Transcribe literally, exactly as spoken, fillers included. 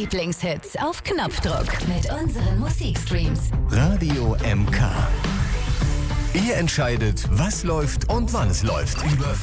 Lieblingshits auf Knopfdruck mit unseren Musikstreams. Radio M K. Ihr entscheidet, was läuft und wann es läuft. Über